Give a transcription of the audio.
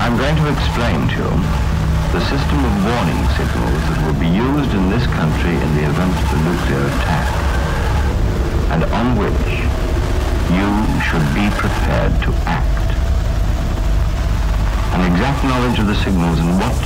I'm going to explain to you the system of warning signals that will be used in this country in the event of a nuclear attack, and on which you should be prepared to act. An exact knowledge of the signals and what